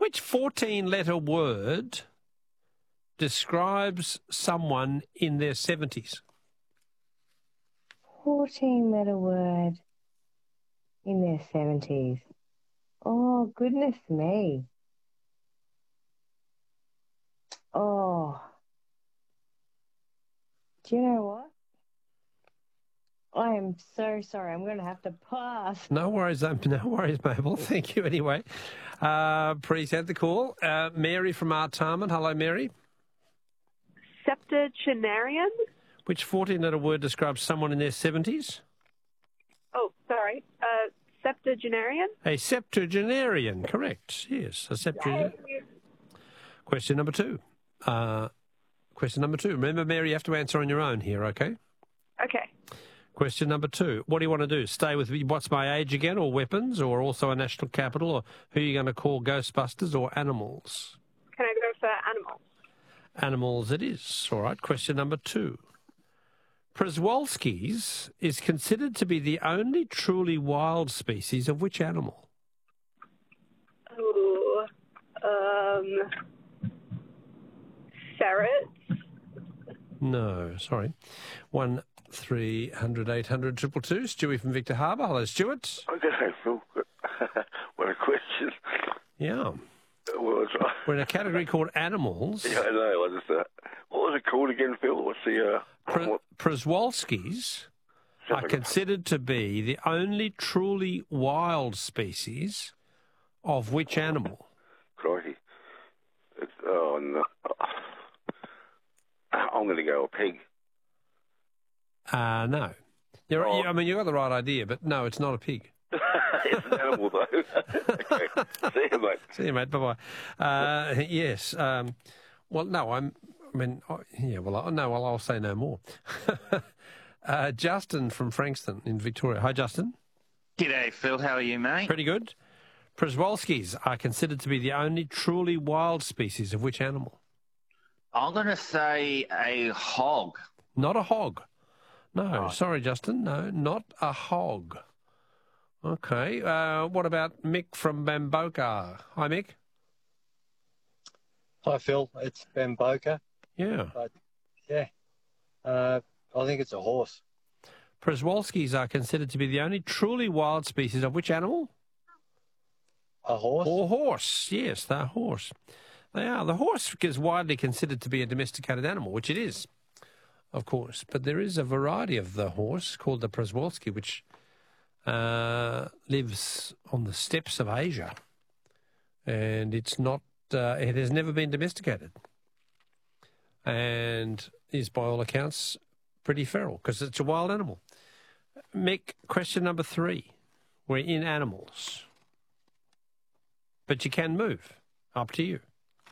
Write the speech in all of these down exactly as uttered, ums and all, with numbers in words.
Which fourteen-letter word describes someone in their seventies? fourteen-letter word in their seventies. Oh, goodness me. Oh. Do you know what? I am so sorry. I'm going to have to pass. No worries, um, no worries, Mabel. Thank you anyway. Uh, appreciate the call. Uh, Mary from Artarmon. Hello, Mary. Septuagenarian? Which fourteen-letter word describes someone in their seventies? Oh, sorry. Uh, septuagenarian? A septuagenarian, correct. Yes, a septuagenarian. Question number two. Uh, question number two. Remember, Mary, you have to answer on your own here, okay? Okay. Question number two. What do you want to do? Stay with What's My Age Again, or weapons, or also a national capital, or who are you going to call Ghostbusters, or animals? Can I go for animals? Animals it is. All right. Question number two. Przewalski's is considered to be the only truly wild species of which animal? Oh, um, ferrets? No, sorry. One three hundred eight hundred triple two. Stewie from Victor Harbour. Hello, Stuart. Okay, Phil. What a question. Yeah. Well, it's, uh, We're in a category called animals. yeah, I know. I just, uh, what was it called again, Phil? What's the... Uh, Pre- what, Przewalski's are considered to be the only truly wild species of which animal? crikey. It's, oh, no. I'm going to go a pig. Uh, no. You're, Oh. you, I mean, you've got the right idea, but no, it's not a pig. It's an animal, though. Okay. See you, mate. See you, mate. Bye-bye. Uh, yes. Um, well, no, I'm... I mean, oh, yeah, well, I, no, well, I'll say no more. uh, Justin from Frankston in Victoria. Hi, Justin. G'day, Phil. How are you, mate? Pretty good. Przewalski's are considered to be the only truly wild species of which animal? I'm going to say a hog. Not a hog. No, Oh. sorry, Justin. No, not a hog. Okay. Uh, what about Mick from Bamboka? Hi, Mick. Hi, Phil. It's Ben Boker. Yeah. But, yeah, uh, I think it's a horse. Przewalski's are considered to be the only truly wild species of which animal? A horse? Or horse. Yes, they're horse. They are. The horse is widely considered to be a domesticated animal, which it is, of course. But there is a variety of the horse called the Przewalski, which uh, lives on the steppes of Asia. And it's not, uh, it has never been domesticated. And is, by all accounts, pretty feral because it's a wild animal. Mick, question number three. We're in animals. But you can move. Up to you.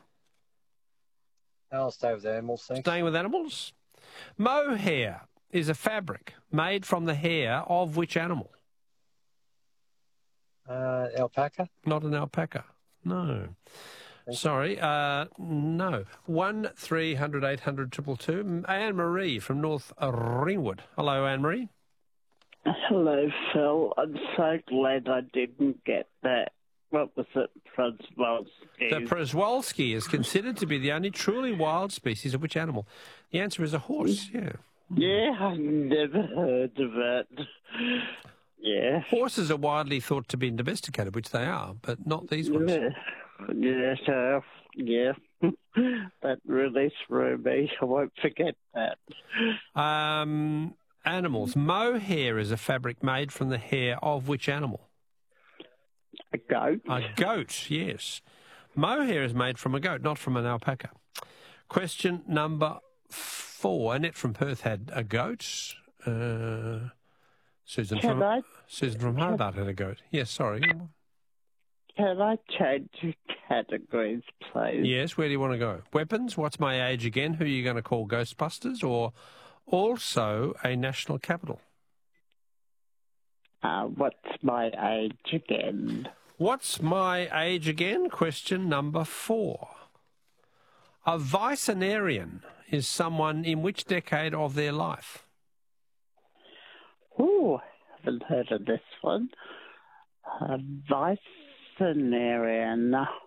I'll stay with animals, thanks. Staying with animals? Mohair is a fabric made from the hair of which animal? Uh, alpaca? Not an alpaca. No. Sorry, uh, no. One three hundred eight hundred triple two. Anne Marie from North Ringwood. Hello, Anne Marie. Hello, Phil. I'm so glad I didn't get that. What was it, Przewalski? The Przewalski is considered to be the only truly wild species of which animal? The answer is a horse, yeah. Yeah, I've never heard of it. Yeah. Horses are widely thought to be domesticated, which they are, but not these ones. Yeah, yeah, so, yeah. That really threw me. I won't forget that. Um, animals. Mohair is a fabric made from the hair of which animal? A goat. A goat, yes. Mohair is made from a goat, not from an alpaca. Question number four. Annette from Perth had a goat. Uh, Susan Can from I- Susan from Hobart had a goat. Yes, sorry. Can I change categories, please? Yes, where do you want to go? Weapons, what's my age again? Who are you going to call Ghostbusters? Or also a national capital? Uh, what's my age again? What's my age again? Question number four. A vicenarian is someone in which decade of their life? Oh, haven't heard of this one. A vicenarian.